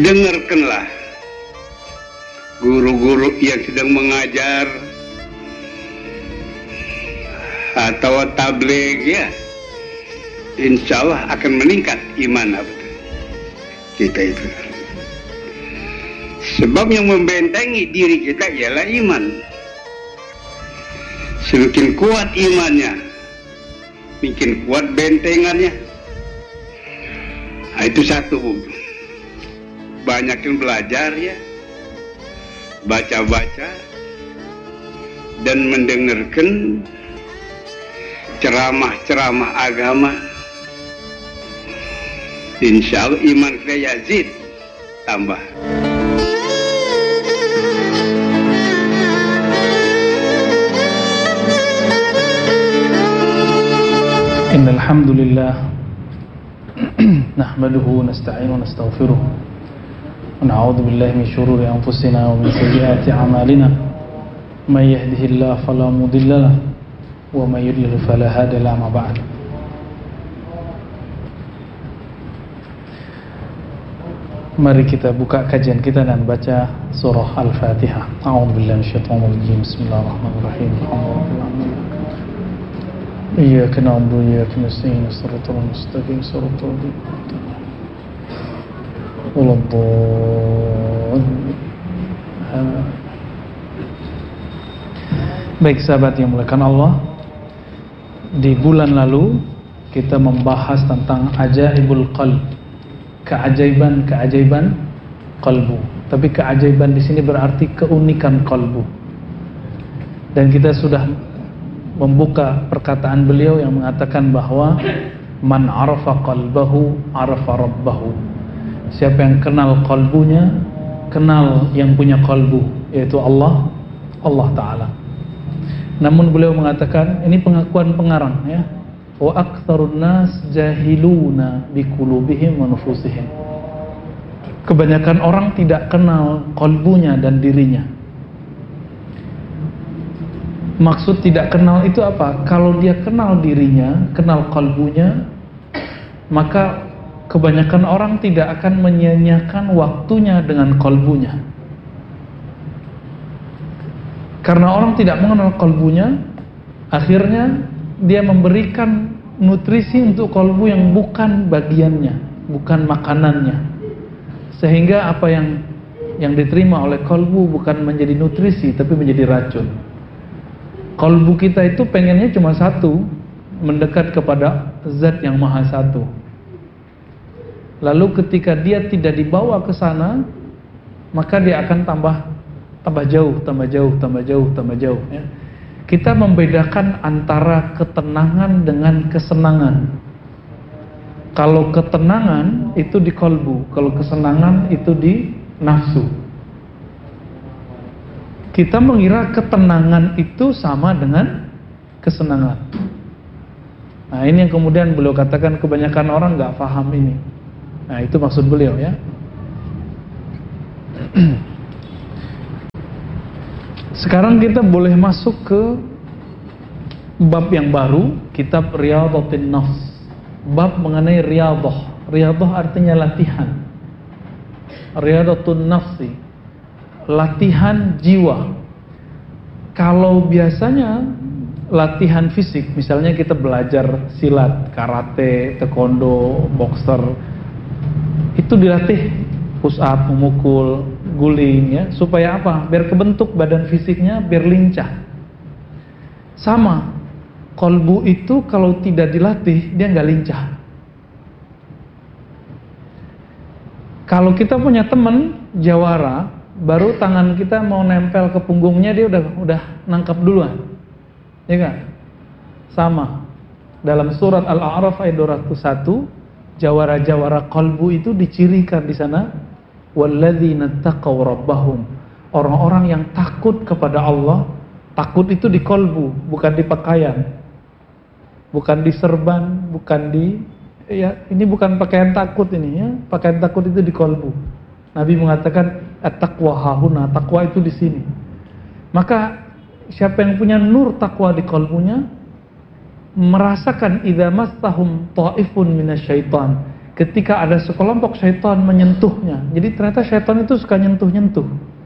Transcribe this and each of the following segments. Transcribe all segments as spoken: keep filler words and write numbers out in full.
dengarkanlah guru-guru yang sedang mengajar atau tabligh ya, insya Allah akan meningkat iman kita itu. Sebab yang membentengi diri kita ialah iman. Semakin kuat imannya, makin kuat bentengannya. Nah, itu satu. Banyakin belajar ya, baca-baca dan mendengarkan ceramah-ceramah agama. Insya Allah iman kita yazid, tambah. Innal hamdalillah nahmaduhu wa nasta'inuhu wa nastaghfiruh wa na'udzu billahi min shururi anfusina wa min sayyiati a'malina may yahdihillahu fala mudilla lahu wa may yudlil fala hadiya lahu ma ba'd. Mari kita buka kajian kita dan baca surah Al-Fatihah. A'udzu billahi minasyaitonir rajim. Bismillahirrahmanirrahim. Alhamdulillah. إياك نعبد وإياك نستعين صراط المستقيم صراط الذين أنعمت عليهم غير المغضوب عليهم. Baik sahabat yang muliakan Allah, di bulan lalu kita membahas tentang ajaibul qalb, keajaiban-keajaiban kalbu. Tapi keajaiban di sini berarti keunikan kalbu. Dan kita sudah membuka perkataan beliau yang mengatakan bahwa man arafa qalbahu arafa rabbahu. Siapa yang kenal kalbunya, kenal yang punya kalbu, yaitu Allah, Allah Ta'ala. Namun beliau mengatakan, ini pengakuan pengarang ya, wa aktsarun nas jahiluna biqulubihim wa nufusihim. Kebanyakan orang tidak kenal kalbunya dan dirinya. Maksud tidak kenal itu apa? Kalau dia kenal dirinya, kenal kalbunya, maka kebanyakan orang tidak akan menyia-nyiakan waktunya dengan kalbunya. Karena orang tidak mengenal kalbunya, akhirnya dia memberikan nutrisi untuk kalbu yang bukan bagiannya, bukan makanannya. Sehingga apa yang yang diterima oleh kalbu bukan menjadi nutrisi, tapi menjadi racun. Kalbu kita itu pengennya cuma satu, mendekat kepada zat yang maha satu. Lalu ketika dia tidak dibawa ke sana, maka dia akan tambah tambah jauh, tambah jauh, tambah jauh, tambah jauh ya. Kita membedakan antara ketenangan dengan kesenangan. Kalau ketenangan itu di kalbu, kalau kesenangan itu di nafsu. Kita mengira ketenangan itu sama dengan kesenangan. Nah, ini yang kemudian beliau katakan kebanyakan orang nggak paham ini. Nah, itu maksud beliau ya. Sekarang kita boleh masuk ke bab yang baru, kitab Riyadhatin Nafs. Bab mengenai riyadhah. Riyadhah artinya latihan. Riyadhatun nafsi, latihan jiwa. Kalau biasanya latihan fisik, misalnya kita belajar silat, karate, taekwondo, boxer, itu dilatih push up, memukul, guling ya, supaya apa? Biar kebentuk badan fisiknya, biar lincah. Sama, kolbu itu kalau tidak dilatih, dia nggak lincah. Kalau kita punya teman jawara, baru tangan kita mau nempel ke punggungnya, dia udah udah nangkap duluan, ya kan? Sama. Dalam surat Al-A'raf ayat dua ratus satu, jawara-jawara kolbu itu dicirikan di sana, walladzina taqaw rabbahum, orang-orang yang takut kepada Allah. Takut itu di kolbu, bukan di pakaian, bukan di serban, bukan di ya, ini bukan pakaian takut ini ya. Pakaian takut itu di kolbu. Nabi mengatakan at-taqwa hahuna, takwa itu di sini. Maka siapa yang punya nur takwa di kolbunya, merasakan idza massahum ta'ifun minasyaitan, ketika ada sekelompok syaitan menyentuhnya. Jadi ternyata syaitan itu suka nyentuh-nyentuh.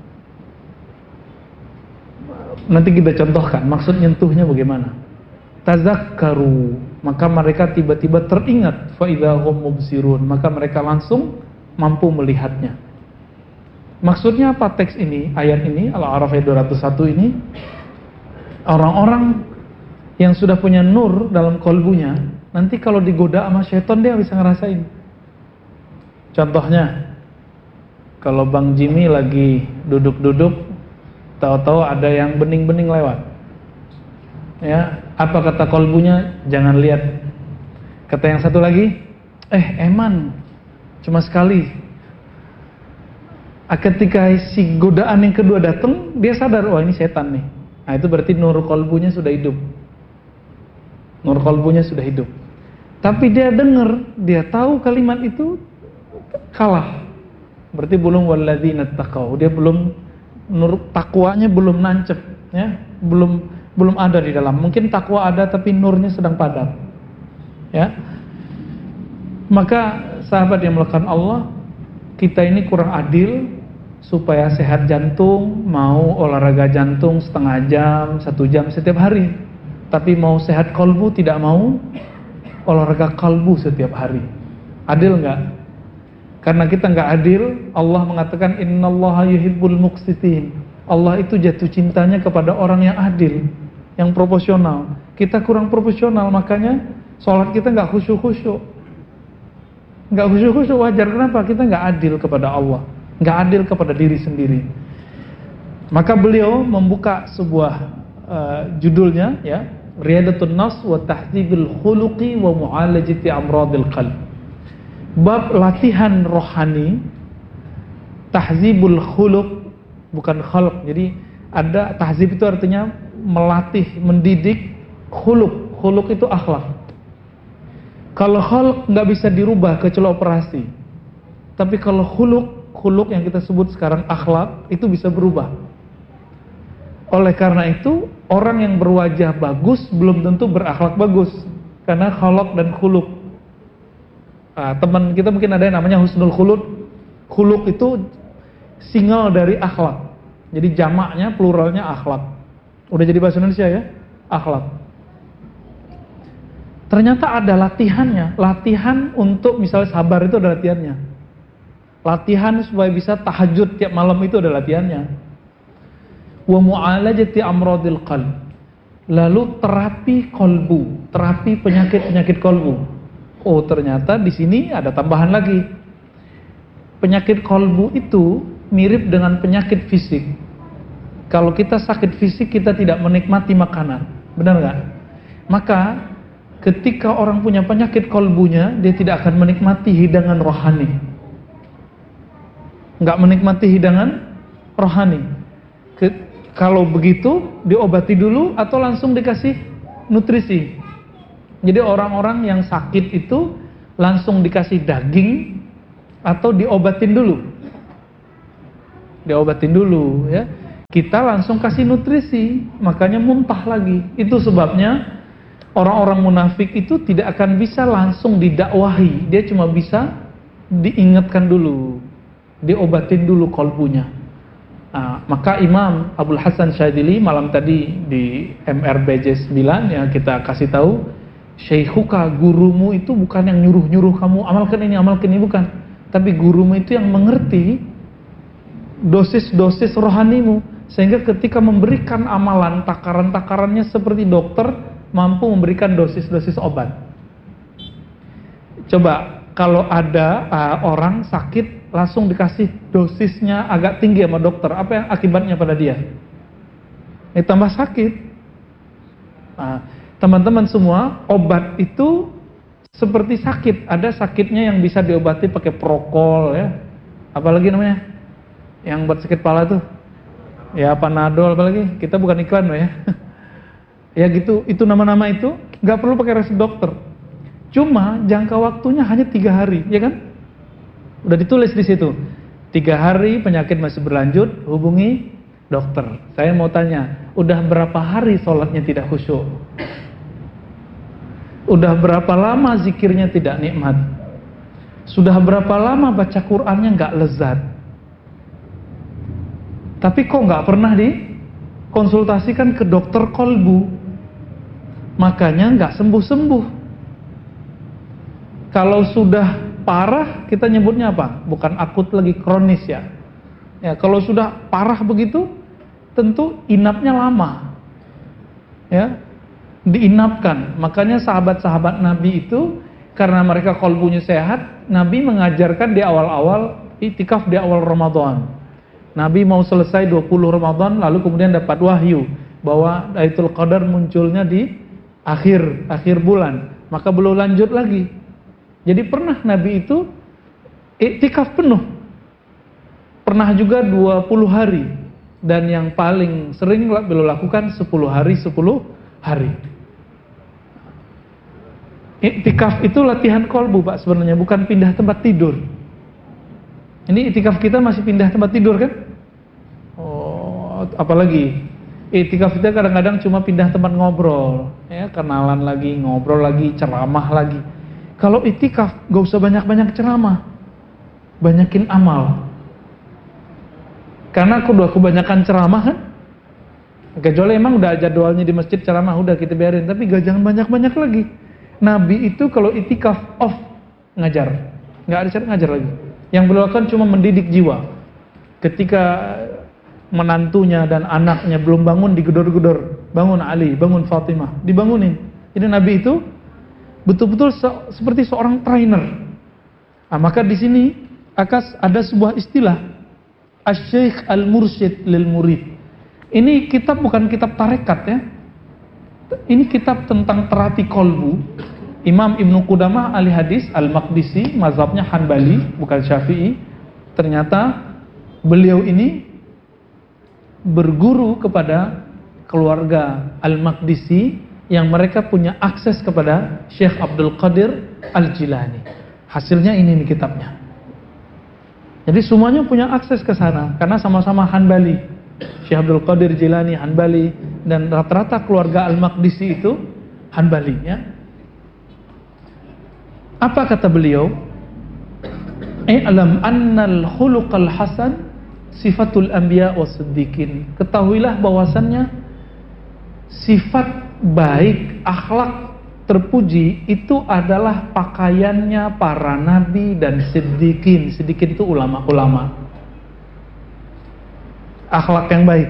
Nanti kita contohkan maksud nyentuhnya bagaimana. Tazakkaru, maka mereka tiba-tiba teringat, fa idza hum mubsirun, maka mereka langsung mampu melihatnya. Maksudnya apa teks ini, ayat ini, Al-A'raf ayat dua ratus satu ini? Orang-orang yang sudah punya nur dalam kolbunya, nanti kalau digoda sama syaitan dia bisa ngerasain. Contohnya, kalau Bang Jimmy lagi duduk-duduk, tahu-tahu ada yang bening-bening lewat. Ya, apa kata kolbunya? Jangan lihat. Kata yang satu lagi, eh eman, cuma sekali. Ketika si godaan yang kedua datang, dia sadar, wah ini setan nih. Nah itu berarti nur kolbunya sudah hidup. Nur kolbunya sudah hidup. Tapi dia dengar, dia tahu kalimat itu kalah. Berarti belum walladzina taqau. Dia belum, nur takwanya belum nancep, ya, belum belum ada di dalam. Mungkin takwa ada tapi nurnya sedang padam. Ya. Maka sahabat yang melakukan Allah, kita ini kurang adil. Supaya sehat jantung, mau olahraga jantung setengah jam, satu jam setiap hari. Tapi mau sehat kolbu, tidak mau olahraga kalbu setiap hari. Adil enggak? Karena kita enggak adil, Allah mengatakan innallaha yuhibbul muqsitin. Allah itu jatuh cintanya kepada orang yang adil, yang proporsional. Kita kurang proporsional, makanya sholat kita enggak khusyuk-khusyuk. Enggak khusyuk-khusyuk, wajar. Kenapa? Kita enggak adil kepada Allah, enggak adil kepada diri sendiri. Maka beliau membuka sebuah uh, judulnya, ya, Riyadatun Nafs wa Tahdzibil Khuluqi wa Mu'alajati Amradil Qalb. Bab latihan rohani, tahzibul khuluq, bukan khalq. Jadi ada tahzib itu artinya melatih, mendidik. Khuluq, khuluq itu akhlak. Kalau khalq nggak bisa dirubah kecuali operasi. Tapi kalau khuluq, khuluq yang kita sebut sekarang akhlak, itu bisa berubah. Oleh karena itu, orang yang berwajah bagus belum tentu berakhlak bagus, karena khalq dan khuluq. Nah, teman kita mungkin ada yang namanya husnul khuluq. Khuluq itu single dari akhlak. Jadi jamaknya, pluralnya akhlak. Udah jadi bahasa Indonesia ya? Akhlak. Ternyata ada latihannya. Latihan untuk misalnya sabar itu ada latihannya. Latihan supaya bisa tahajud tiap malam itu ada latihannya. Wa mu'alajati amradil qalb. Lalu terapi kolbu, terapi penyakit-penyakit kolbu. Oh, ternyata di sini ada tambahan lagi. Penyakit kolbu itu mirip dengan penyakit fisik. Kalau kita sakit fisik, kita tidak menikmati makanan. Benar nggak? Maka ketika orang punya penyakit kolbunya, dia tidak akan menikmati hidangan rohani. Nggak menikmati hidangan rohani. Ke, kalau begitu, diobati dulu atau langsung dikasih nutrisi. Jadi orang-orang yang sakit itu langsung dikasih daging atau diobatin dulu. Diobatin dulu, ya. Kita langsung kasih nutrisi, makanya muntah lagi. Itu sebabnya orang-orang munafik itu tidak akan bisa langsung didakwahi. Dia cuma bisa diingatkan dulu, diobatin dulu kolbunya. Nah, maka Imam Abdul Hasan Syadzili malam tadi di M R B J sembilan yang kita kasih tahu, Syaikhuka, gurumu itu bukan yang nyuruh-nyuruh kamu amalkan ini, amalkan ini, bukan. Tapi gurumu itu yang mengerti dosis-dosis rohanimu, sehingga ketika memberikan amalan, takaran-takarannya seperti dokter mampu memberikan dosis-dosis obat. Coba kalau ada uh, orang sakit langsung dikasih dosisnya agak tinggi sama dokter, apa yang akibatnya pada dia? Ini tambah sakit. Nah, teman-teman semua, obat itu seperti sakit. Ada sakitnya yang bisa diobati pakai prokol, ya. Apalagi namanya? Yang buat sakit kepala tuh. Ya, Panadol apalagi. Kita bukan iklan loh ya. Ya gitu, itu nama-nama itu nggak perlu pakai resep dokter. Cuma jangka waktunya hanya tiga hari, ya kan? Udah ditulis di situ. Tiga hari penyakit masih berlanjut, hubungi dokter. Saya mau tanya, udah berapa hari sholatnya tidak khusyuk? Udah berapa lama zikirnya tidak nikmat? Sudah berapa lama baca Qur'annya nggak lezat, tapi kok nggak pernah dikonsultasikan ke dokter kolbu, makanya nggak sembuh-sembuh. Kalau sudah parah, kita nyebutnya apa? Bukan akut lagi, kronis ya. Ya, kalau sudah parah begitu, tentu inapnya lama. Ya, diinapkan. Makanya sahabat-sahabat Nabi itu, karena mereka kolbunya sehat, Nabi mengajarkan di awal-awal itikaf di awal Ramadan. Nabi mau selesai dua puluh Ramadan, lalu kemudian dapat wahyu bahwa Lailatul Qadar munculnya di akhir akhir bulan, maka belum lanjut lagi. Jadi pernah Nabi itu iktikaf penuh, pernah juga dua puluh hari, dan yang paling sering beliau lakukan sepuluh hari sepuluh hari. Iktikaf itu latihan kolbu Pak sebenarnya, bukan pindah tempat tidur. Ini iktikaf kita masih pindah tempat tidur kan? Oh, apalagi iktikaf kita kadang-kadang cuma pindah tempat ngobrol, ya, kenalan lagi, ngobrol lagi, ceramah lagi. Kalau iktikaf gak usah banyak-banyak ceramah, banyakin amal. Karena aku udah kebanyakan ceramah kan, kecuali emang udah jadwalnya di masjid ceramah, udah kita biarin. Tapi gak jangan banyak-banyak lagi. Nabi itu kalau iktikaf off ngajar, nggak ada cara ngajar lagi. Yang beliau lakukan cuma mendidik jiwa. Ketika menantunya dan anaknya belum bangun, digedor-gedor, bangun Ali, bangun Fatimah, dibangunin. Jadi Nabi itu betul-betul se- seperti seorang trainer. Nah, maka di sini akas ada sebuah istilah Asy-Syaikh Al-Mursyid lil Murid. Ini kitab bukan kitab tarekat ya. Ini kitab tentang terapi kolbu. Imam Ibnu Qudamah ahli hadis Al-Maqdisi, mazhabnya Hanbali bukan Syafi'i. Ternyata beliau ini berguru kepada keluarga Al-Maqdisi yang mereka punya akses kepada Syekh Abdul Qadir Al-Jilani. Hasilnya ini nih kitabnya. Jadi semuanya punya akses ke sana karena sama-sama Hanbali. Syekh Abdul Qadir Jilani Hanbali, dan rata-rata keluarga Al-Maqdisi itu Hanbali ya. Apa kata beliau? I'lam annal khuluqal hasan sifatul anbiya was-siddiqin. Ketahuilah bahwasannya sifat baik, akhlak terpuji itu adalah pakaiannya para nabi dan siddiqin. Siddiqin itu ulama-ulama. Akhlak yang baik.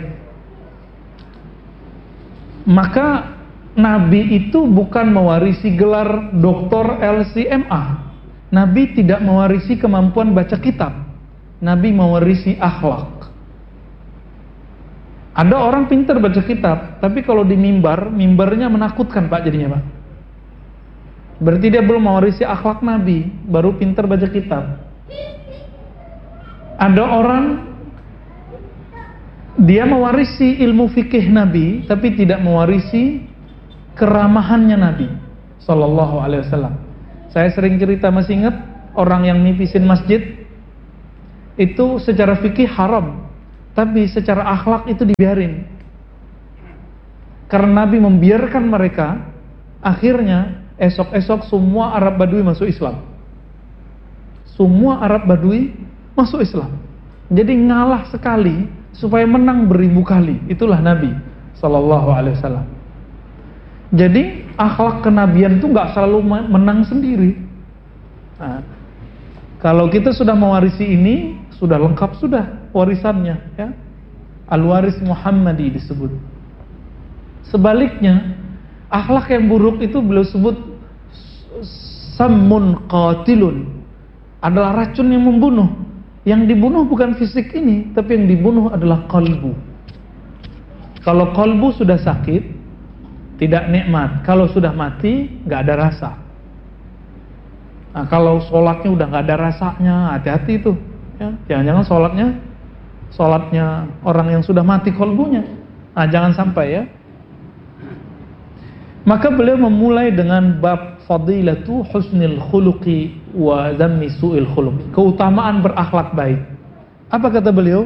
Maka Nabi itu bukan mewarisi gelar doktor L C M A. Nabi tidak mewarisi kemampuan baca kitab. Nabi mewarisi akhlak. Ada orang pintar baca kitab, tapi kalau di mimbar, mimbarnya menakutkan Pak jadinya Pak. Berarti dia belum mewarisi akhlak Nabi, baru pintar baca kitab. Ada orang dia mewarisi ilmu fikih Nabi, tapi tidak mewarisi keramahannya Nabi Sallallahu Alaihi Wasallam. Saya sering cerita, masih ingat orang yang nipisin masjid itu secara fikih haram, tapi secara akhlak itu dibiarin. Karena Nabi membiarkan mereka, akhirnya esok-esok semua Arab Badui masuk Islam. Semua Arab Badui masuk Islam. Jadi ngalah sekali supaya menang beribu kali. Itulah Nabi Sallallahu Alaihi Wasallam. Jadi akhlak kenabian itu nggak selalu menang sendiri. Nah, kalau kita sudah mewarisi ini, sudah lengkap sudah warisannya, ya. Al-Waris Muhammadi disebut. Sebaliknya, akhlak yang buruk itu beliau sebut sammun qatilun, adalah racun yang membunuh. Yang dibunuh bukan fisik ini, tapi yang dibunuh adalah kalbu. Kalau kalbu sudah sakit, tidak nikmat. Kalau sudah mati, nggak ada rasa. Nah, kalau sholatnya udah nggak ada rasanya, hati-hati itu. Ya, jangan-jangan sholatnya, sholatnya orang yang sudah mati kalbunya. Nah, jangan sampai ya. Maka beliau memulai dengan bab fadilatu husnil khuluqi wa dhammi su'il khuluq. Keutamaan berakhlak baik. Apa kata beliau?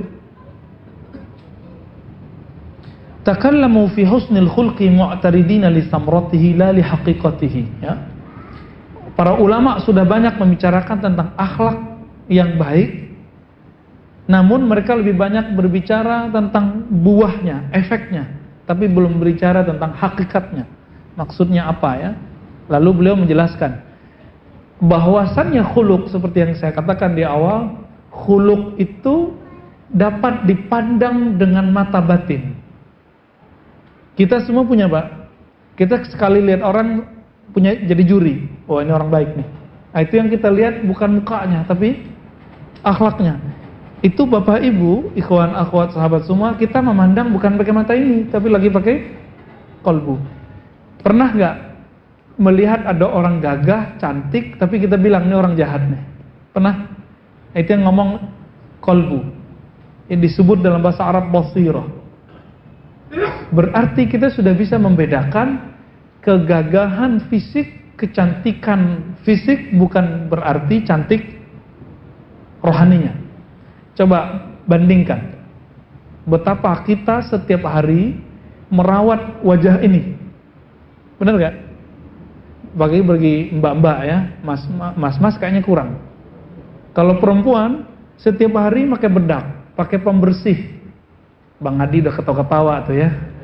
Takallamu fi husnil khulqi mu'taridina li samratihi la li haqiqatihi, ya. Para ulama sudah banyak membicarakan tentang akhlak yang baik, namun mereka lebih banyak berbicara tentang buahnya, efeknya, tapi belum berbicara tentang hakikatnya. Maksudnya apa ya? Lalu beliau menjelaskan bahwasannya khuluk, seperti yang saya katakan di awal, khuluk itu dapat dipandang dengan mata batin. Kita semua punya, Pak. Kita sekali lihat orang punya jadi juri, oh ini orang baik nih. Nah, itu yang kita lihat bukan mukanya, tapi akhlaknya. Itu Bapak Ibu, ikhwan akhwat sahabat semua, kita memandang bukan pakai mata ini, tapi lagi pakai kolbu. Pernah nggak melihat ada orang gagah, cantik, tapi kita bilang ini orang jahat nih? Pernah? Nah, itu yang ngomong kolbu. Yang disebut dalam bahasa Arab basirah. Berarti kita sudah bisa membedakan kegagahan fisik, kecantikan fisik bukan berarti cantik rohaninya. Coba bandingkan betapa kita setiap hari merawat wajah ini. Benar gak? Bagi bagi mbak-mbak ya, mas, mas mas kayaknya kurang. Kalau perempuan setiap hari pakai bedak, pakai pembersih. Bang Adi udah ketawa-ketawa tuh ya.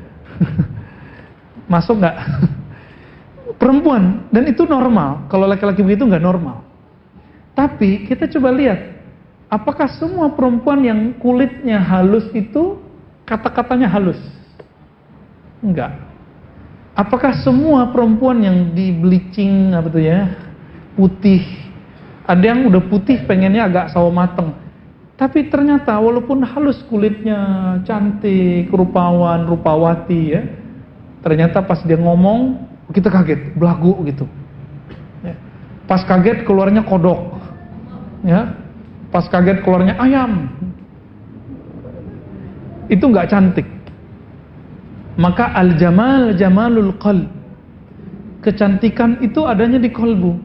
Masuk gak? Perempuan, dan itu normal. Kalau laki-laki begitu nggak normal. Tapi kita coba lihat, apakah semua perempuan yang kulitnya halus itu kata-katanya halus? Enggak. Apakah semua perempuan yang di bleaching apa tuh ya, putih, ada yang udah putih pengennya agak sawo mateng, tapi ternyata walaupun halus kulitnya, cantik, rupawan, rupawati ya, ternyata pas dia ngomong kita kaget, belagu gitu. Ya. Pas kaget keluarnya kodok, ya. Pas kaget keluarnya ayam. Itu nggak cantik. Maka al-jamal jamalul qalb. Kecantikan itu adanya di kolbu.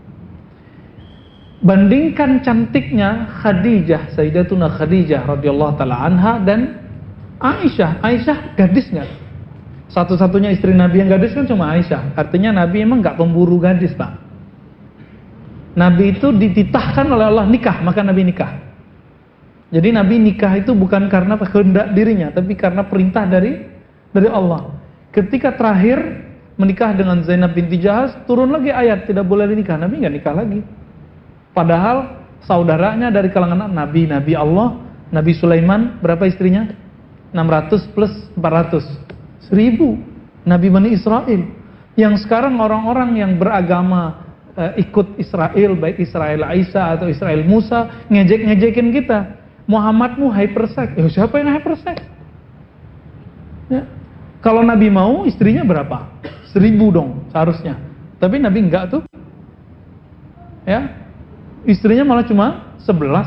Bandingkan cantiknya Khadijah, Sayyidatuna Khadijah radhiyallahu taala anha dan Aisyah. Aisyah gadis nggak? Satu-satunya istri Nabi yang gadis kan cuma Aisyah. Artinya Nabi emang nggak pemburu gadis, Pak. Nabi itu dititahkan oleh Allah nikah, maka Nabi nikah. Jadi Nabi nikah itu bukan karena kehendak dirinya, tapi karena perintah dari dari Allah. Ketika terakhir menikah dengan Zainab binti Jahaz, turun lagi ayat tidak boleh nikah. Nabi nggak nikah lagi. Padahal saudaranya dari kalangan Nabi, Nabi Allah, Nabi Sulaiman, berapa istrinya? enam ratus plus empat ratus. Seribu Nabi Bani Israel. Yang sekarang orang-orang yang beragama uh, ikut Israel, baik Israel Isa atau Israel Musa, ngejek-ngejekin kita. Muhammadmu hypersex. Ya siapa yang hypersex? Ya. Kalau Nabi mau istrinya berapa? Seribu dong seharusnya. Tapi Nabi enggak tuh. Ya. Istrinya malah cuma sebelas.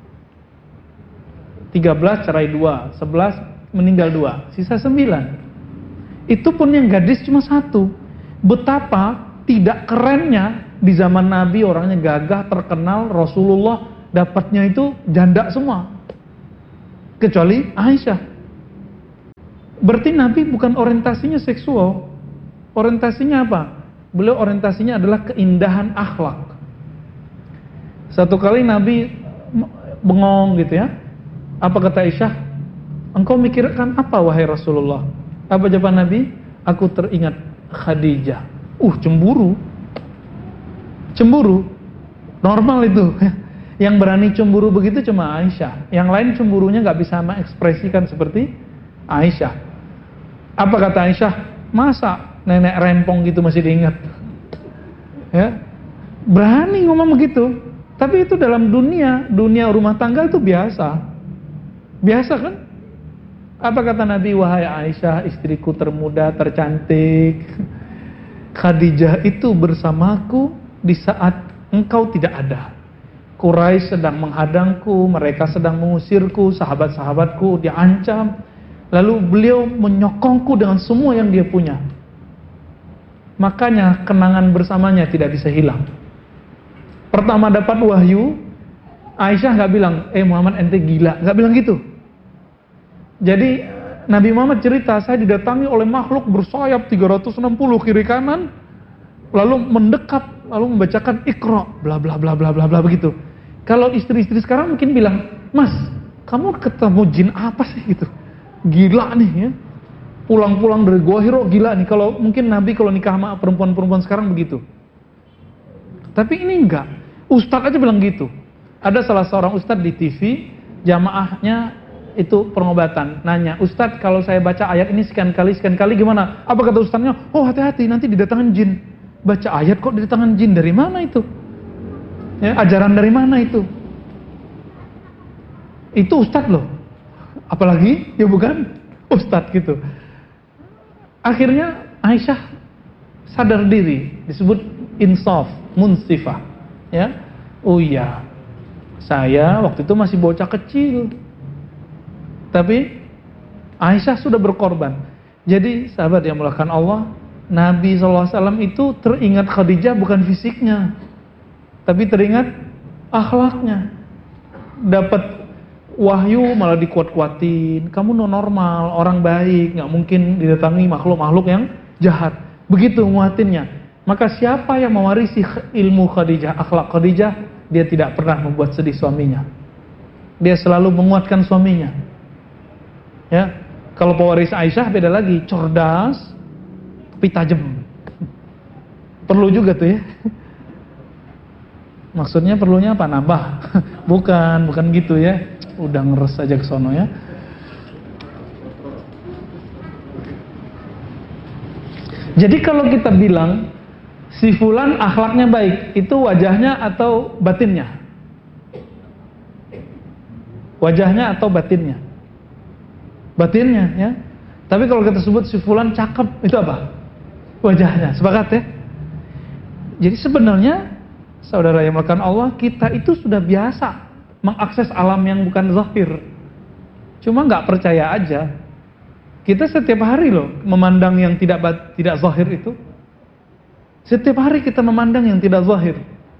Tiga belas cerai dua, sebelas meninggal dua, sisa sembilan. Itu pun yang gadis cuma satu. Betapa tidak kerennya di zaman Nabi, orangnya gagah, terkenal, Rasulullah dapatnya itu janda semua. Kecuali Aisyah. Berarti Nabi bukan orientasinya seksual. Orientasinya apa? Beliau orientasinya adalah keindahan akhlak. Satu kali Nabi bengong gitu ya. Apa kata Aisyah? Engkau mikirkan apa wahai Rasulullah? Apa jawaban Nabi? Aku teringat Khadijah. Uh, cemburu. Cemburu. Normal itu. Yang berani cemburu begitu cuma Aisyah. Yang lain cemburunya gak bisa mengekspresikan seperti Aisyah. Apa kata Aisyah? Masa nenek rempong gitu masih diingat? Ya. Berani ngomong begitu. Tapi itu dalam dunia, dunia rumah tangga itu biasa. Biasa kan? Apa kata Nabi? Wahai Aisyah, istriku termuda, tercantik, Khadijah itu bersamaku di saat engkau tidak ada. Quraisy sedang menghadangku, mereka sedang mengusirku, sahabat-sahabatku diancam. Lalu beliau menyokongku dengan semua yang dia punya. Makanya kenangan bersamanya tidak bisa hilang. Pertama dapat wahyu, Aisyah nggak bilang, eh Muhammad ente gila, nggak bilang gitu. Jadi Nabi Muhammad cerita, saya didatangi oleh makhluk bersayap tiga ratus enam puluh kiri kanan, lalu mendekat, lalu membacakan Iqra, bla bla bla bla bla bla begitu. Kalau istri-istri sekarang mungkin bilang, "Mas, kamu ketemu jin apa sih gitu? Gila nih ya. Pulang-pulang dari Gua Hiro gila nih." Kalau mungkin Nabi kalau nikah sama perempuan-perempuan sekarang begitu. Tapi ini enggak. Ustadz aja bilang gitu. Ada salah seorang ustadz di T V, jamaahnya itu pengobatan, nanya, "Ustadz, kalau saya baca ayat ini sekian kali, sekian kali gimana?" Apa kata ustadznya? "Oh, hati-hati, nanti didatangin jin." Baca ayat kok didatangin jin, dari mana itu? Ya, ajaran dari mana itu? Itu ustadz loh. Apalagi, ya bukan ustadz gitu. Akhirnya Aisyah sadar diri, disebut insaf, munsifah. Ya, oh iya, saya waktu itu masih bocah kecil. Tapi Aisyah sudah berkorban. Jadi sahabat yang mulakan Allah, Nabi shallallahu alaihi wasallam itu teringat Khadijah bukan fisiknya, tapi teringat akhlaknya. Dapat wahyu malah dikuat-kuatin, kamu non normal, orang baik, nggak mungkin didatangi makhluk-makhluk yang jahat. Begitu nguatinnya. Maka siapa yang mewarisi ilmu Khadijah, akhlak Khadijah, dia tidak pernah membuat sedih suaminya. Dia selalu menguatkan suaminya. Ya, kalau pewaris Aisyah beda lagi, cerdas tapi tajam. Perlu juga tuh ya. Maksudnya perlunya apa? Nambah. Bukan, bukan gitu ya. Udah ngeres aja ke sono ya. Jadi kalau kita bilang si fulan akhlaknya baik, itu wajahnya atau batinnya? Wajahnya atau batinnya? Batinnya ya. Tapi kalau kita sebut si fulan cakep, itu apa? Wajahnya. Sepakat ya? Jadi sebenarnya saudara yang melakukan Allah, kita itu sudah biasa mengakses alam yang bukan zahir. Cuma nggak percaya aja. Kita setiap hari loh memandang yang tidak tidak zahir itu. Setiap hari kita memandang yang tidak zahir.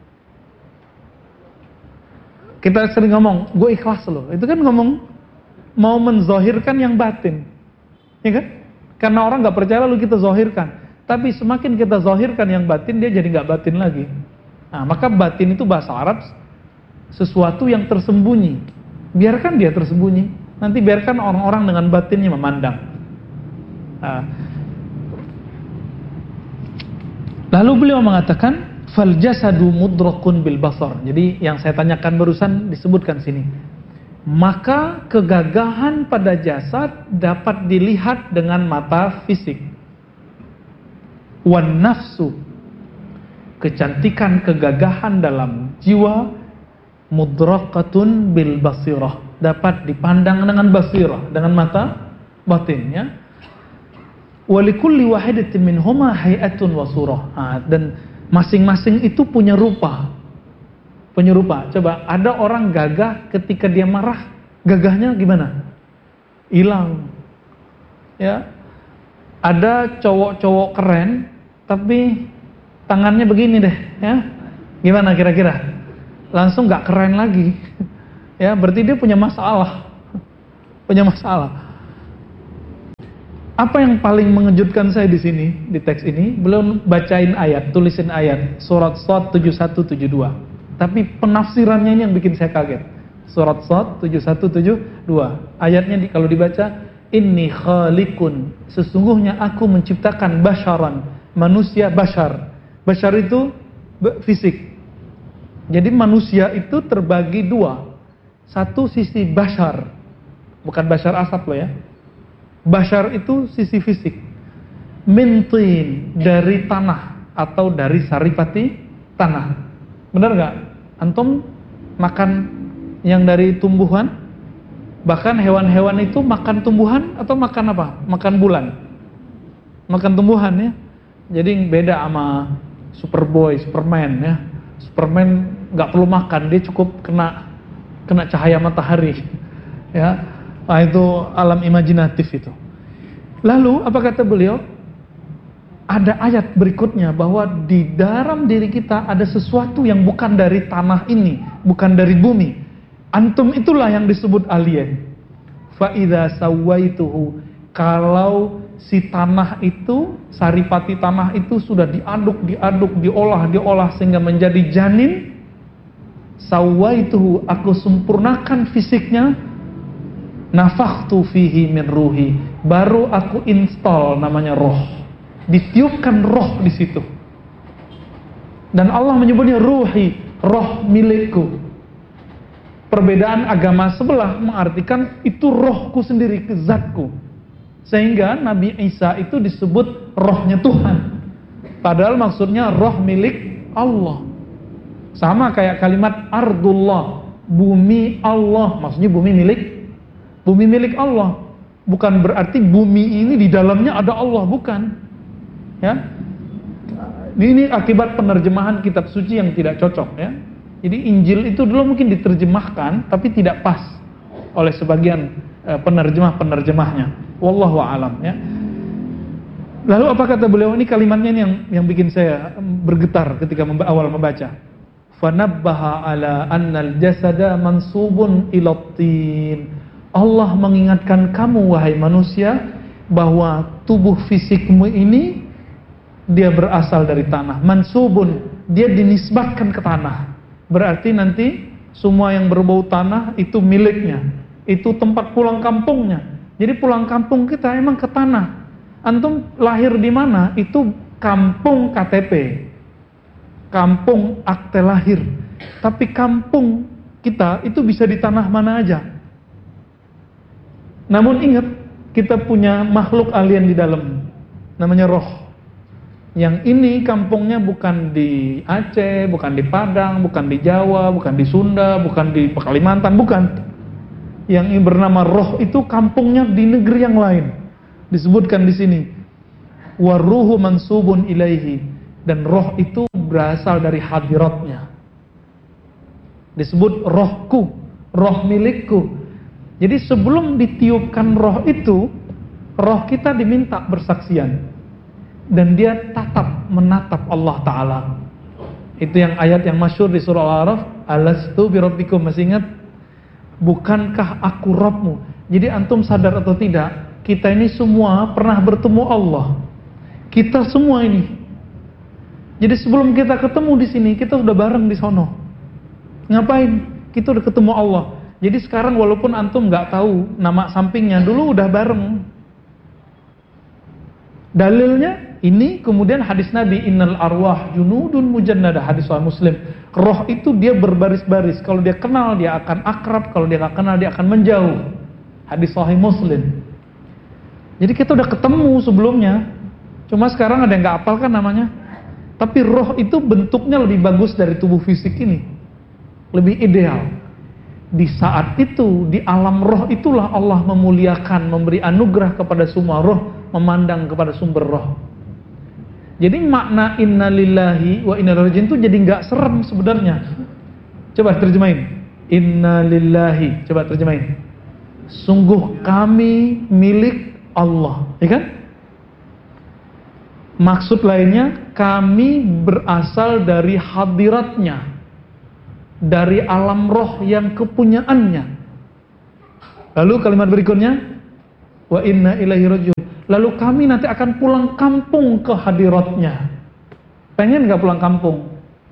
Kita sering ngomong, gue ikhlas loh. Itu kan ngomong mau menzahirkan yang batin, ya kan? Karena orang nggak percaya lalu kita zahirkan. Tapi semakin kita zahirkan yang batin, dia jadi nggak batin lagi. Nah, maka batin itu bahasa Arab sesuatu yang tersembunyi. Biarkan dia tersembunyi. Nanti biarkan orang-orang dengan batinnya memandang. Nah, lalu beliau mengatakan, fal jasadu mudrakun bil basar. Jadi yang saya tanyakan barusan disebutkan sini. Maka kegagahan pada jasad dapat dilihat dengan mata fisik. Wan nafsu, kecantikan kegagahan dalam jiwa, mudrakatun bil basirah, dapat dipandang dengan basirah, dengan mata batinnya. Walikulli wahidatin minhuma hay'atun wa surah. Nah, dan masing-masing itu punya rupa. Penyerupa. Coba, ada orang gagah ketika dia marah, gagahnya gimana? Hilang. Ya. Ada cowok-cowok keren, tapi tangannya begini deh, ya. Gimana kira-kira? Langsung nggak keren lagi. Ya, berarti dia punya masalah. Punya masalah. Apa yang paling mengejutkan saya di sini, di teks ini, belum bacain ayat, tulisin ayat, surat Shad tujuh satu tujuh dua. Tapi penafsirannya ini yang bikin saya kaget. Surat Shad tujuh satu tujuh dua. Ayatnya di, kalau dibaca, inni khaliqun, sesungguhnya aku menciptakan basyaran, manusia bashar. Bashar itu fisik. Jadi manusia itu terbagi dua. Satu sisi bashar, bukan bashar asap loh ya. Bashar itu sisi fisik. Mintin, dari tanah atau dari saripati tanah. Benar nggak? Antum makan yang dari tumbuhan? Bahkan hewan-hewan itu makan tumbuhan atau makan apa? Makan bulan. Makan tumbuhan ya. Jadi beda sama Superboy, Superman ya. Superman nggak perlu makan, dia cukup kena kena cahaya matahari. Ya. Nah, itu alam imajinatif itu. Lalu apa kata beliau? Ada ayat berikutnya bahwa di dalam diri kita ada sesuatu yang bukan dari tanah ini, bukan dari bumi. Antum itulah yang disebut alien. Fa idza sawaituhu, kalau si tanah itu, saripati tanah itu sudah diaduk, diaduk, diolah, diolah sehingga menjadi janin. Sawaituhu, aku sempurnakan fisiknya. Nafakhtu fihi min ruhi, baru aku install namanya roh. Ditiupkan roh di situ. Dan Allah menyebutnya ruhi, roh milikku. Perbedaan agama sebelah mengartikan itu rohku sendiri, zatku. Sehingga Nabi Isa itu disebut rohnya Tuhan. Padahal maksudnya roh milik Allah. Sama kayak kalimat ardullah, bumi Allah. Maksudnya bumi milik bumi milik Allah. Bukan berarti bumi ini di dalamnya ada Allah, bukan. Ya. Ini akibat penerjemahan kitab suci yang tidak cocok, ya. Jadi Injil itu dulu mungkin diterjemahkan tapi tidak pas oleh sebagian uh, penerjemah-penerjemahnya. Wallahu a'lam, ya. Lalu apa kata beliau? Ini kalimatnya ini yang yang bikin saya bergetar ketika memba- awal membaca. Fanabbaha ala annal jasada mansubun ila tin. Allah mengingatkan kamu wahai manusia bahwa tubuh fisikmu ini dia berasal dari tanah. Mansubun, dia dinisbatkan ke tanah. Berarti nanti semua yang berbau tanah itu miliknya. Itu tempat pulang kampungnya. Jadi pulang kampung kita emang ke tanah. Antum lahir di mana? Itu kampung K T P. Kampung akte lahir. Tapi kampung kita itu bisa di tanah mana aja. Namun ingat, kita punya makhluk alien di dalam. Namanya roh. Yang ini kampungnya bukan di Aceh, bukan di Padang, bukan di Jawa, bukan di Sunda, bukan di Kalimantan, bukan. Yang ini bernama roh itu kampungnya di negeri yang lain. Disebutkan di sini. Waruhu mansubun ilaihi, dan roh itu berasal dari hadiratnya. Disebut rohku, roh milikku. Jadi sebelum ditiupkan roh itu, roh kita diminta bersaksian. Dan dia tatap, menatap Allah Ta'ala. Itu yang ayat yang masyhur di surah Al-A'raf. Alastu birabbikum, masih ingat? Bukankah aku Rabbmu? Jadi antum sadar atau tidak, kita ini semua pernah bertemu Allah. Kita semua ini. Jadi sebelum kita ketemu di sini, kita udah bareng di sono. Ngapain? Kita udah ketemu Allah. Jadi sekarang walaupun antum nggak tahu nama sampingnya, dulu udah bareng. Dalilnya ini kemudian hadis Nabi, innal arwah junudun mujannada, hadis Sahih Muslim. Roh itu dia berbaris-baris. Kalau dia kenal dia akan akrab, kalau dia nggak kenal dia akan menjauh. Hadis Sahih Muslim. Jadi kita udah ketemu sebelumnya. Cuma sekarang ada yang nggak hafal kan namanya. Tapi roh itu bentuknya lebih bagus dari tubuh fisik ini. Lebih ideal. Di saat itu, di alam roh itulah Allah memuliakan, memberi anugerah kepada semua roh, memandang kepada sumber roh. Jadi makna inna lillahi wa inna ilaihi raji'un itu jadi nggak serem sebenarnya. Coba terjemahin. Inna lillahi, coba terjemahin. Sungguh kami milik Allah, ya kan? Maksud lainnya, kami berasal dari hadiratnya, dari alam roh yang kepunyaannya. Lalu kalimat berikutnya, wa inna ilaihi raji'un. Lalu kami nanti akan pulang kampung ke hadiratnya. Pengen gak pulang kampung?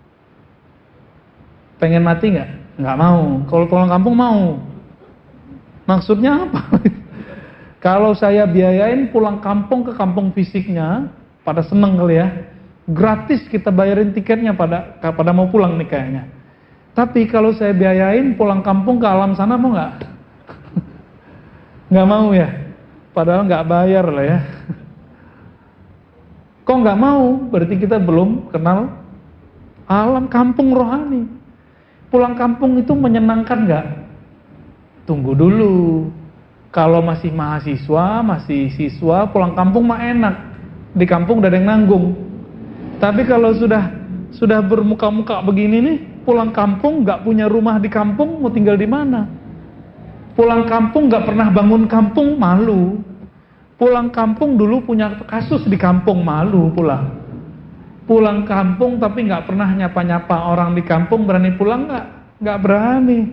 Pengen mati gak? Gak mau. Kalau pulang kampung mau. Maksudnya apa? Kalau saya biayain pulang kampung ke kampung fisiknya, pada seneng kali ya. Gratis kita bayarin tiketnya pada pada mau pulang nih kayaknya. Tapi kalau saya biayain pulang kampung ke alam sana, mau gak? Gak mau ya? Padahal nggak bayar lah ya. Kok nggak mau? Berarti kita belum kenal alam kampung rohani. Pulang kampung itu menyenangkan nggak? Tunggu dulu. Kalau masih mahasiswa, masih siswa, pulang kampung mah enak. Di kampung udah ada yang nanggung. Tapi kalau sudah sudah bermuka-muka begini nih, pulang kampung nggak punya rumah di kampung, mau tinggal di mana? Pulang kampung gak pernah bangun kampung, malu. Pulang kampung dulu punya kasus di kampung, malu pulang. Pulang kampung tapi gak pernah nyapa-nyapa orang di kampung, berani pulang gak? Gak berani.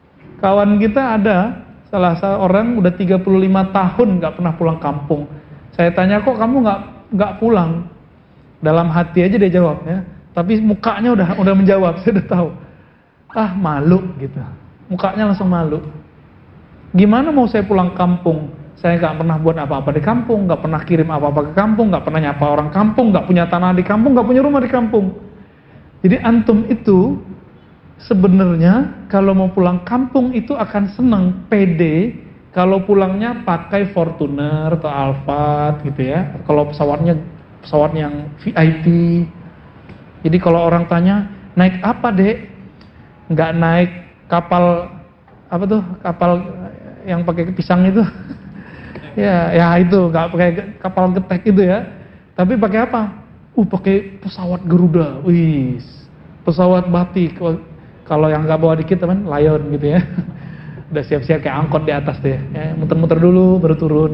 Kawan kita ada, salah satu orang udah tiga puluh lima tahun gak pernah pulang kampung. Saya tanya, kok kamu nggak nggak pulang? Dalam hati aja dia jawab ya. Tapi mukanya udah udah menjawab, saya udah tahu. Ah, malu gitu. Mukanya langsung malu. Gimana mau saya pulang kampung? Saya nggak pernah buat apa-apa di kampung, nggak pernah kirim apa-apa ke kampung, nggak pernah nyapa orang kampung, nggak punya tanah di kampung, nggak punya rumah di kampung. Jadi antum itu sebenarnya kalau mau pulang kampung itu akan senang, pede kalau pulangnya pakai Fortuner atau Alphard gitu ya. Kalau pesawatnya pesawat yang V I P. Jadi kalau orang tanya, naik apa dek? Nggak naik kapal apa tuh? Kapal yang pakai pisang itu. ya, ya itu nggak pakai kapal getek itu ya. Tapi pakai apa? Uh, pakai pesawat Garuda. Wih, pesawat batik. Kalau yang nggak bawa dikit teman, Lion gitu ya. Udah siap-siap kayak angkot di atas deh. Ya, muter-muter dulu baru turun.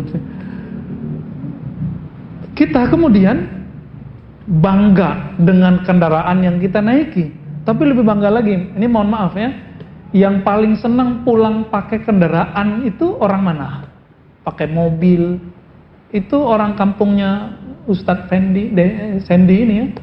Kita kemudian bangga dengan kendaraan yang kita naiki. Tapi lebih bangga lagi, ini mohon maaf ya, yang paling senang pulang pakai kendaraan itu orang mana? Pakai mobil. Itu orang kampungnya Ustadz Fendi, De, Sandy ini ya.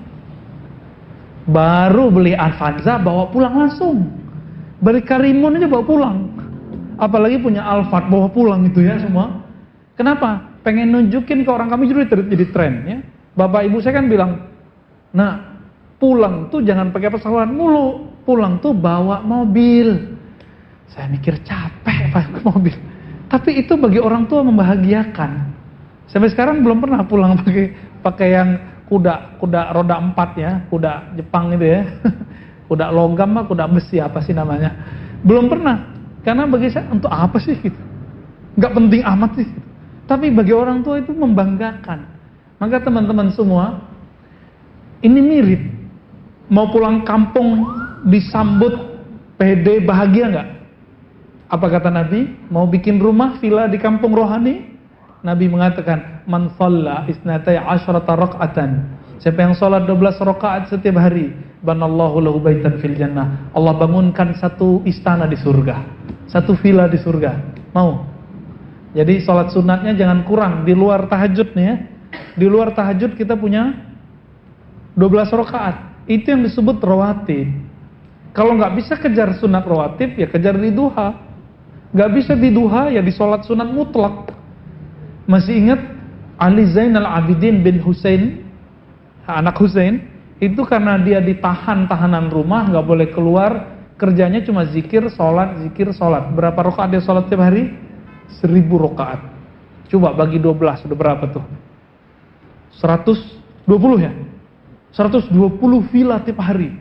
Baru beli Avanza bawa pulang langsung. Beli Karimun aja bawa pulang. Apalagi punya Alphard bawa pulang itu ya semua. Kenapa? Pengen nunjukin ke orang kami jadi jadi tren ya. Bapak ibu saya kan bilang, nah pulang tuh jangan pakai pesawat mulu, pulang tuh bawa mobil. Saya mikir capek pakai mobil, tapi itu bagi orang tua membahagiakan. Sampai sekarang belum pernah pulang pakai pakai yang kuda kuda roda empat ya, kuda Jepang itu ya, kuda logam mah kuda besi apa sih namanya, belum pernah. Karena bagi saya untuk apa sih gitu, nggak penting amat sih. Tapi bagi orang tua itu membanggakan. Maka teman-teman semua, ini mirip. Mau pulang kampung disambut pede bahagia nggak? Apa kata Nabi? Mau bikin rumah villa di kampung rohani? Nabi mengatakan, man shalla isnatai asyrata raq'atan. Siapa yang sholat dua belas rakaat setiap hari, banallahu lahu baitan fil jannah. Allah bangunkan satu istana di surga, satu villa di surga. Mau? Jadi sholat sunatnya jangan kurang di luar tahajud nih ya. Di luar tahajud kita punya dua belas rakaat. Itu yang disebut rawatib. Kalau nggak bisa kejar sunat rawatib ya kejar di duha. Nggak bisa di duha ya di sholat sunat mutlak. Masih ingat Ali Zainal Abidin bin Husain, anak Husain, itu karena dia ditahan tahanan rumah nggak boleh keluar, kerjanya cuma zikir, sholat, zikir, sholat. Berapa rakaat dia sholat tiap hari? Seribu rakaat. Coba bagi dua belas, sudah berapa tuh? seratus dua puluh ya? seratus dua puluh villa tiap hari.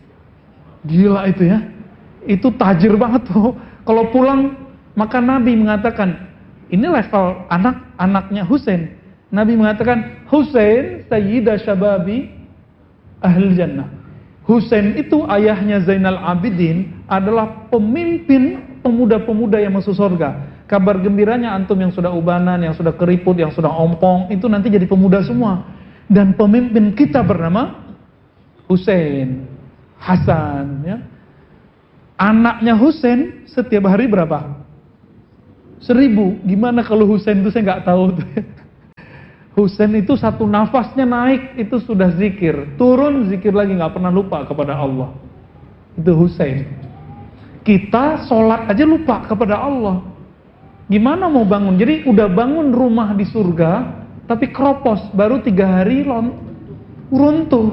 Gila itu ya. Itu tajir banget tuh. Kalau pulang, maka Nabi mengatakan, ini level anak-anaknya Husain. Nabi mengatakan, Husain sayyida syababi ahli jannah. Husain itu ayahnya Zainal Abidin adalah pemimpin pemuda-pemuda yang masuk surga. Kabar gembiranya antum yang sudah ubanan, yang sudah keriput, yang sudah ompong, itu nanti jadi pemuda semua. Dan pemimpin kita bernama Husain, Hasan ya. Anaknya Husain setiap hari berapa? Seribu. Gimana kalau Husain itu saya nggak tahu tuh. Husain itu satu nafasnya naik itu sudah zikir, turun zikir lagi, nggak pernah lupa kepada Allah. Itu Husain. Kita sholat aja lupa kepada Allah. Gimana mau bangun? Jadi udah bangun rumah di surga, tapi keropos, baru tiga hari lon, runtuh.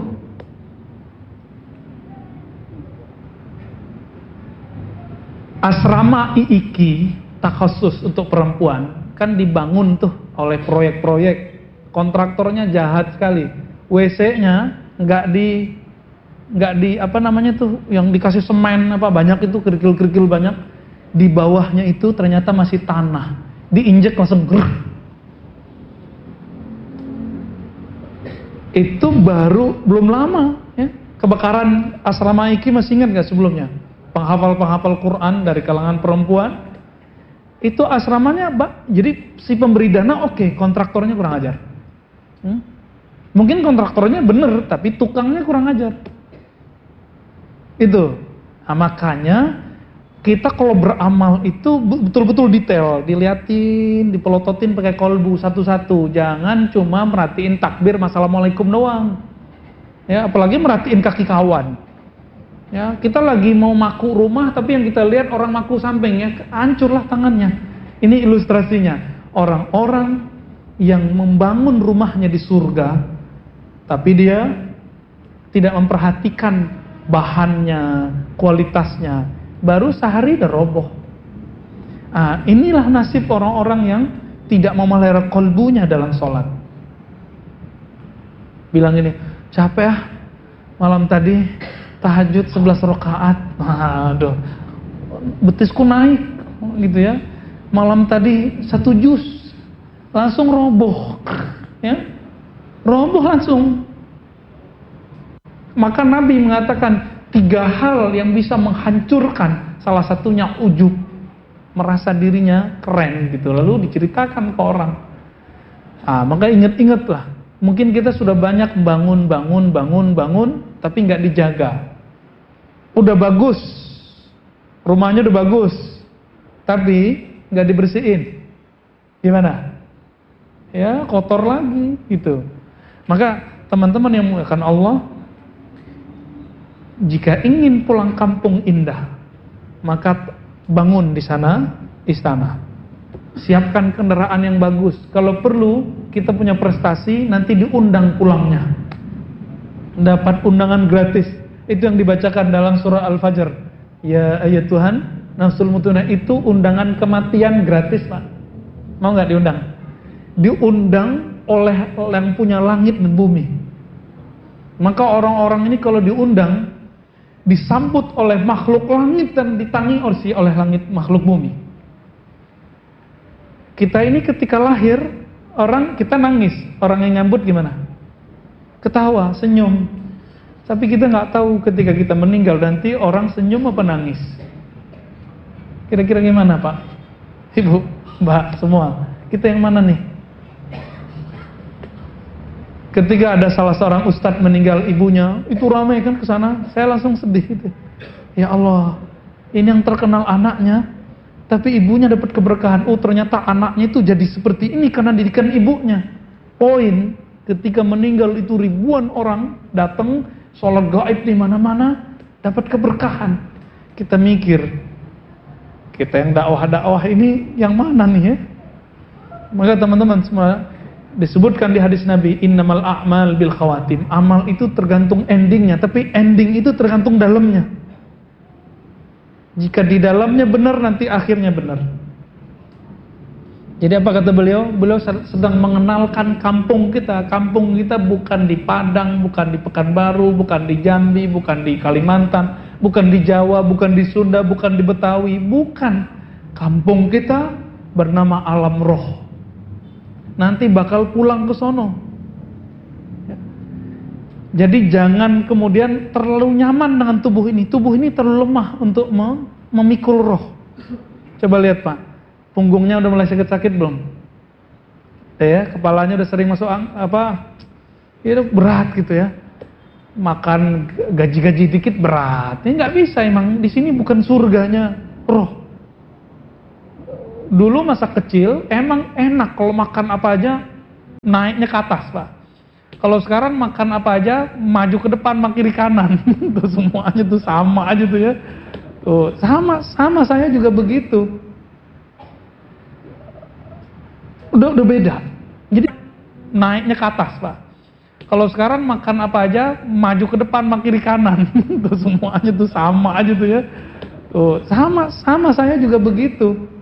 Asrama I I K I, takhusus untuk perempuan, kan dibangun tuh oleh proyek-proyek. Kontraktornya jahat sekali. W C-nya nggak di, nggak di apa namanya tuh, yang dikasih semen apa banyak itu kerikil-kerikil banyak. Di bawahnya itu ternyata masih tanah, diinjek langsung grrr. Itu baru belum lama ya. Kebakaran asrama I K I masih ingat nggak sebelumnya? Penghafal-penghafal Quran dari kalangan perempuan. Itu asramanya, jadi si pemberi dana oke, okay, kontraktornya kurang ajar. Hmm? Mungkin kontraktornya bener, tapi tukangnya kurang ajar. Itu. Nah, makanya Kita kalau beramal itu betul-betul detail, diliatin, dipelototin pakai kolbu satu-satu. Jangan cuma merhatiin takbir assalamualaikum doang. Ya, apalagi merhatiin kaki kawan. Ya, kita lagi mau maku rumah tapi yang kita lihat orang maku samping, ya, hancurlah tangannya. Ini ilustrasinya. Orang-orang yang membangun rumahnya di surga tapi dia tidak memperhatikan bahannya, kualitasnya, baru sehari udah roboh. Ah, inilah nasib orang-orang yang tidak memelihara kolbunya dalam sholat. Bilang ini, capek ah, malam tadi tahajud sebelas rakaat. Aduh, betisku naik gitu ya. Malam tadi satu juz, langsung roboh, ya, roboh langsung. Maka Nabi mengatakan tiga hal yang bisa menghancurkan, salah satunya ujub, merasa dirinya keren gitu, lalu diceritakan ke orang. Ah, maka ingat-ingatlah, mungkin kita sudah banyak bangun, bangun, bangun, bangun, tapi nggak dijaga. Udah bagus, rumahnya udah bagus, tapi nggak dibersihin, gimana? Ya kotor lagi gitu. Maka teman-teman yang menggunakan Allah, jika ingin pulang kampung indah, maka bangun di sana istana. Siapkan kendaraan yang bagus. Kalau perlu kita punya prestasi, nanti diundang pulangnya. Dapat undangan gratis. Itu yang dibacakan dalam surah Al-Fajr. Ya ayat Tuhan, nafsul mutmainah itu undangan kematian gratis, Pak. Mau nggak diundang? Diundang oleh yang punya langit dan bumi. Maka orang-orang ini kalau diundang, disambut oleh makhluk langit dan ditangi oleh langit makhluk bumi. Kita ini ketika lahir, orang kita nangis, orang yang nyambut gimana? Ketawa, senyum. Tapi kita nggak tahu ketika kita meninggal nanti orang senyum apa nangis. Kira-kira gimana, Pak? Ibu, Mbak, semua. Kita yang mana nih? Ketika ada salah seorang ustadz meninggal ibunya, itu ramai kan ke sana, saya langsung sedih gitu. Ya Allah, ini yang terkenal anaknya, tapi ibunya dapat keberkahan. Oh, ternyata anaknya itu jadi seperti ini karena didikan ibunya. Poin, ketika meninggal itu ribuan orang datang, sholat gaib di mana-mana, dapat keberkahan. Kita mikir, kita yang dakwah-dakwah ini yang mana nih ya? Maka teman-teman semua, disebutkan di hadis Nabi, innamal a'mal bil khawatim. Amal itu tergantung endingnya, tapi ending itu tergantung dalamnya. Jika di dalamnya benar, nanti akhirnya benar. Jadi apa kata beliau? Beliau sedang mengenalkan kampung kita. Kampung kita bukan di Padang, bukan di Pekanbaru, bukan di Jambi, bukan di Kalimantan, bukan di Jawa, bukan di Sunda, bukan di Betawi, bukan. Kampung kita bernama alam roh. Nanti bakal pulang ke sono. Jadi jangan kemudian terlalu nyaman dengan tubuh ini. Tubuh ini terlalu lemah untuk memikul roh. Coba lihat, Pak, punggungnya udah mulai sakit-sakit belum? Ya, kepalanya udah sering masuk apa? Itu berat gitu ya. Makan gaji-gaji dikit berat. Ini nggak bisa emang. Di sini bukan surganya roh. Dulu masa kecil emang enak kalau makan apa aja naiknya ke atas, Pak. Kalau sekarang makan apa aja maju ke depan, makan kiri kanan. Tuh semuanya tuh sama aja tuh ya. Tuh sama sama saya juga begitu. Udah udah beda. Jadi naiknya ke atas, Pak. Kalau sekarang makan apa aja maju ke depan, makan kiri kanan. Tuh semuanya tuh sama aja tuh ya. Tuh sama sama saya juga begitu.